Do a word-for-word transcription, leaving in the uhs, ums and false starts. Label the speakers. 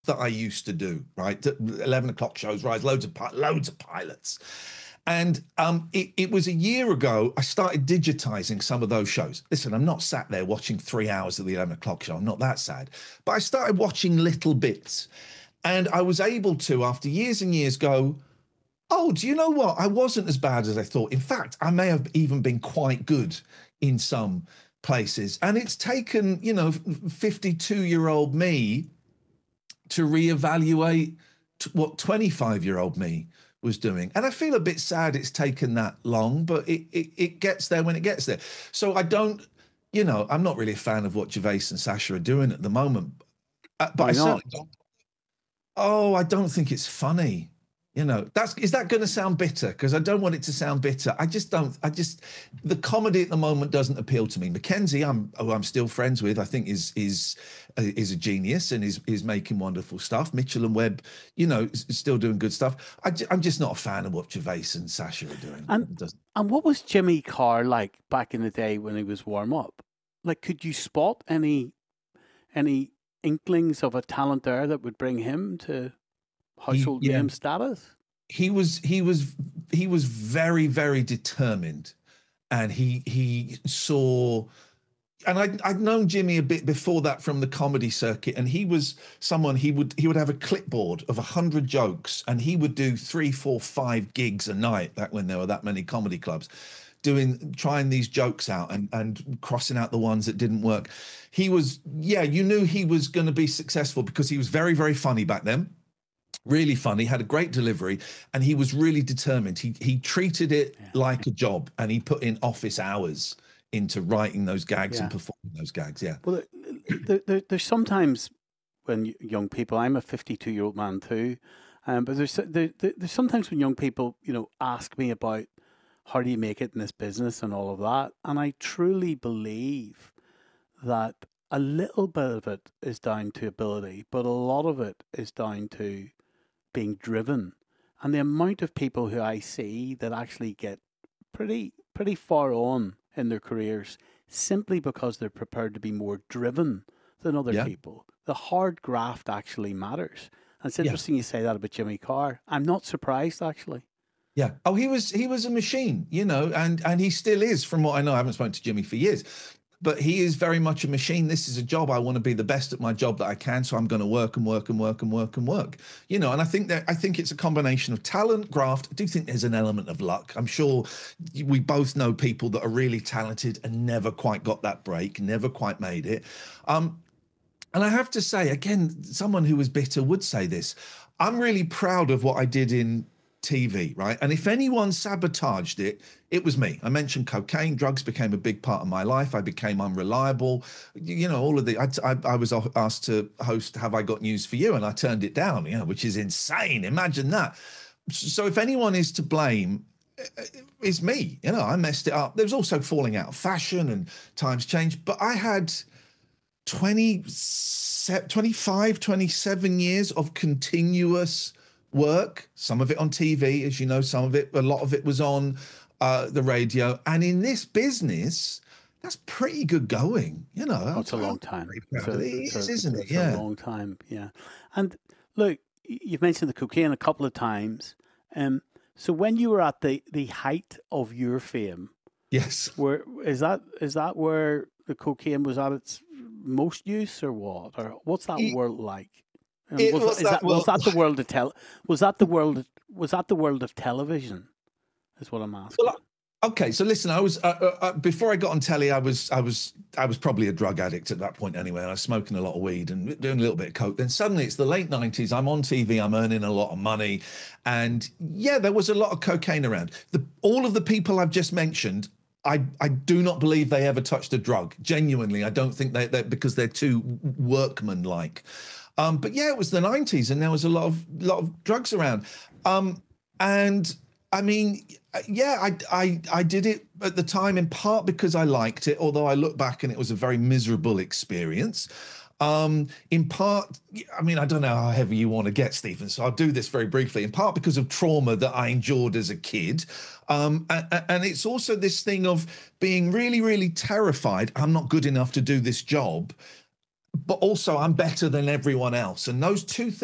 Speaker 1: that I used to do, right? eleven o'clock shows, right? Loads of loads of pilots. And um, it, it was a year ago, I started digitizing some of those shows. Listen, I'm not sat there watching three hours of the eleven o'clock show. I'm not that sad. But I started watching little bits. And I was able to, after years and years, go, oh, do you know what? I wasn't as bad as I thought. In fact, I may have even been quite good in some places. And it's taken, you know, fifty-two-year-old me to reevaluate what twenty-five-year-old me was doing. And I feel a bit sad it's taken that long, but it, it, it gets there when it gets there. So I don't, you know, I'm not really a fan of what Gervais and Sacha are doing at the moment. Uh, but
Speaker 2: Why
Speaker 1: I
Speaker 2: not?
Speaker 1: certainly don't. Oh, I don't think it's funny. You know, that's is that going to sound bitter? Because I don't want it to sound bitter. I just don't. I just the comedy at the moment doesn't appeal to me. Mackenzie, I'm who I'm still friends with. I think is is is a genius and is is making wonderful stuff. Mitchell and Webb, you know, is, is still doing good stuff. I, I'm just not a fan of what Gervais and Sacha are doing.
Speaker 2: And and what was Jimmy Carr like back in the day when he was warm up? Like, could you spot any any inklings of a talent there that would bring him to household
Speaker 1: he, yeah.
Speaker 2: name status?
Speaker 1: He was he was he was very very determined, and he he saw. And I'd, I'd known Jimmy a bit before that from the comedy circuit, and he was someone he would he would have a clipboard of a hundred jokes, and he would do three, four, five gigs a night back when there were that many comedy clubs, doing trying these jokes out and and crossing out the ones that didn't work. He was yeah, you knew he was going to be successful because he was very very funny back then. Really funny, had a great delivery, and he was really determined. He he treated it yeah. like a job, and he put in office hours into writing those gags yeah. and performing those gags. Yeah.
Speaker 2: Well, there, there, there's sometimes when young people, I'm a fifty-two-year-old man too, um, but there's there, there's sometimes when young people, you know, ask me about how do you make it in this business and all of that, and I truly believe that a little bit of it is down to ability, but a lot of it is down to being driven. And the amount of people who I see that actually get pretty pretty far on in their careers simply because they're prepared to be more driven than other yeah. people. The hard graft actually matters. And it's interesting yeah. you say that about Jimmy Carr. I'm not surprised, actually.
Speaker 1: Yeah. Oh, he was he was a machine, you know, and and he still is, from what I know. I haven't spoken to Jimmy for years. But he is very much a machine. This is a job. I want to be the best at my job that I can. So I'm going to work and work and work and work and work. You know, and I think that I think it's a combination of talent, graft. I do think there's an element of luck. I'm sure we both know people that are really talented and never quite got that break, never quite made it. Um, and I have to say, again, someone who was bitter would say this. I'm really proud of what I did in T V, right? And if anyone sabotaged it, it was me. I mentioned cocaine. Drugs became a big part of my life. I became unreliable. You know, all of the, I, I, I was asked to host Have I Got News for You? And I turned it down, you know, which is insane. Imagine that. So if anyone is to blame, it's me. You know, I messed it up. There was also falling out of fashion and times changed. But I had twenty, twenty-five, twenty-seven years of continuous work, some of it on T V, as you know, some of it, a lot of it was on uh, the radio. And in this business, that's pretty good going, you know.
Speaker 2: Oh, it's a long time. It's a,
Speaker 1: it
Speaker 2: it's
Speaker 1: is,
Speaker 2: a,
Speaker 1: isn't
Speaker 2: it's
Speaker 1: it? Yeah.
Speaker 2: a long time, yeah. And look, you've mentioned the cocaine a couple of times. Um, so when you were at the, the height of your fame,
Speaker 1: yes,
Speaker 2: where is that is that where the cocaine was at its most use, or what? Or what's that it, world like?
Speaker 1: It
Speaker 2: was,
Speaker 1: was,
Speaker 2: that,
Speaker 1: that,
Speaker 2: that, was that the world of tel? Was that the world? Was that the world of television? Is what I'm asking.
Speaker 1: Well, okay, so listen, I was uh, uh, before I got on telly, I was I was I was probably a drug addict at that point anyway. I was smoking a lot of weed and doing a little bit of coke. Then suddenly it's the late nineties. I'm on T V. I'm earning a lot of money, and yeah, there was a lot of cocaine around. The, all of the people I've just mentioned, I, I do not believe they ever touched a drug. Genuinely, I don't think they they because they're too workmanlike. Um, but yeah, it was the nineties, and there was a lot of lot of drugs around. Um, and I mean, yeah, I, I I did it at the time in part because I liked it, although I look back and it was a very miserable experience. Um, in part, I mean, I don't know how heavy you want to get, Stephen, so I'll do this very briefly. In part because of trauma that I endured as a kid. Um, and, and it's also this thing of being really, really terrified. I'm not good enough to do this job. but also I'm better than everyone else. And those two things